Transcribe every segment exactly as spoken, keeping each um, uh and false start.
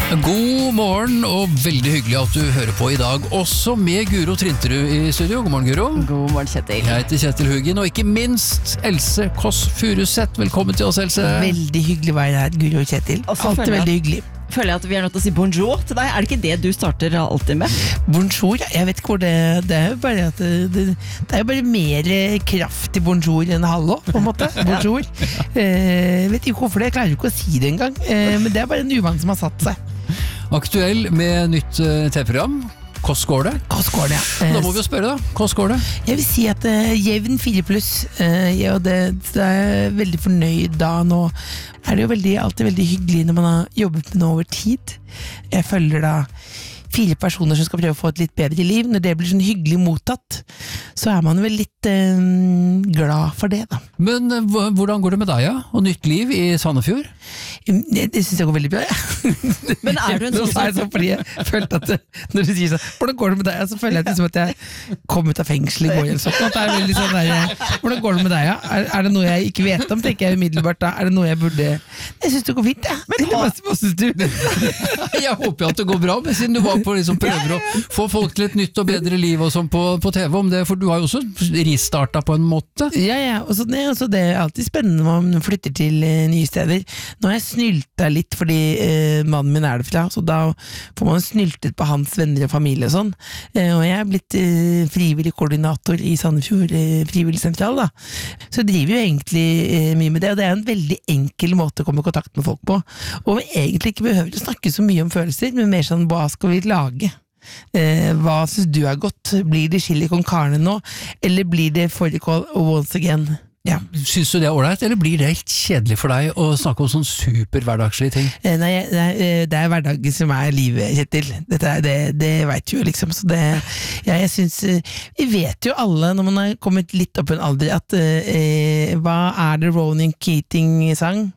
God morgen, og veldig hyggelig at du hører på i dag, også med Guro Trinterud i studio. God morgen, Guro. God morgen, Kjetil. Jeg heter Kjetil Hugin, og ikke minst Else Kåss Furuseth. Velkommen til oss, Else. Veldig hyggelig å være her, Guro og Kjetil. Og så Alt er føler jeg veldig at- hyggelig. Føler jeg at vi er nødt til å si bonjour til deg. Er det ikke det du starter alltid med? Bonjour, jeg vet ikke hvor det Det er jo bare at det, det, det er jo bare mer kraft i bonjour enn hallo, på en måte. Bonjour. Eh, vet ikke hvorfor det, jeg klarer ikke å si det engang. Eh, men det er bare en uvane som har satt seg. Aktuell med nytt uh, T V-program. Hvordan går det? Hvordan går det? Eh, Da må vi jo spørre da. Hvordan går det? Jeg vil si at uh, jevn fire pluss. Uh, ja, det, det er jeg veldig fornøyd da. Nå er det jo veldig, alltid veldig hyggelig når man har jobbet med noe over tid. Jeg følger da fire personer som skal prøve å få et litt bedre liv. Når det blir sånn hyggelig mottatt, så er man vel litt uh, glad for det da. Men uh, hva- hvordan går det med deg, ja? Og nytt liv i Sandefjord? Det, det synes jeg går veldig bra, ja. Men er du en Nå sånn sa jeg sånn fordi jeg følte at det, når du sier sånn, hvordan går det med deg? Så føler jeg det som at jeg kom ut av fengsel i går eller sånt. At det er veldig sånn der, hvordan går det med deg, ja? Er, er det noe jeg ikke vet om, tenker jeg umiddelbart da? Er det noe jeg burde... Jeg synes det går fint, ja. Men hva, hva synes du? Jeg håper at det går bra, men siden du var på liksom prøver å få folk til et nytt og bedre liv og sånn på, på T V om det, for du har jo også ristartet på en måte. Ja, ja, og så det, og så det er alltid spennende når man flytter til eh, nye steder. Nå har jeg snylta litt fordi eh, mannen min er derfra, så da får man snyltet på hans venner og familie og sånn. Eh, og jeg er blitt eh, frivillig koordinator i Sandefjord eh, frivillig sentral da. Så jeg driver jo egentlig eh, mye med det, og det er en veldig enkel måte å komme i kontakt med folk på. Og vi egentlig ikke behøver å snakke så mye om følelser, men mer sånn, hva skal vi lage? Eh, hva synes du er godt? Blir det chili con carne nå? Eller blir det fårikål og once again? Ja. Synes du det er ordentlig, eller blir det helt kjedelig for deg å snakke om sånn super hverdagslige ting? Eh, Nei, nei, eh, det er hverdagen som er livet, Kjetil. Dette er, det, det vet du jo liksom. Så det, ja, jeg synes, eh, vi vet jo alle, når man har kommet litt opp i en alder, at eh, hva er det Ronan Keating sang?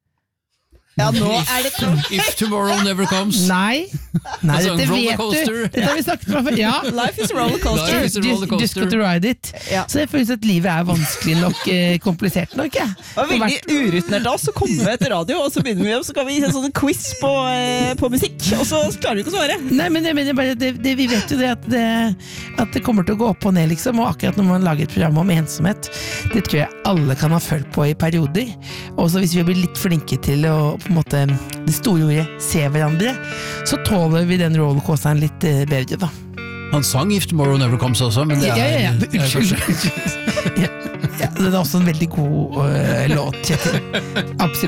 Ja, nå er det If tomorrow never comes. Nei, nei Altså, dette vet rollercoaster. du. Dette har vi snakket om før. Ja, Life is a roller coaster. Life is a roller just, just got to ride it. Ja. Så jeg føler at livet er vanskelig nok, eh, komplisert nok. Ja. Det var veldig urutinert av oss å komme etter radio, og så begynner vi, og så skal vi gi en sånn quiz på, eh, på musikk, og så klarer vi ikke å svare. Nei, men jeg mener bare, det, det, vi vet jo det at, det at det kommer til å gå opp og ned, liksom. Og akkurat når man lager et program om ensomhet, det tror jeg alle kan ha følt på i perioder. Også hvis vi blir litt flinke til å på en måte det store ordet se hverandre, så tåler vi den rollercoasteren litt eh, bedre da. Han sang If Tomorrow Never Comes også, men det er... Ja, ja, ja. det er Unnskyld. kanskje- ja, ja, det er også en veldig god uh, låt, Kjetil. Absolutt.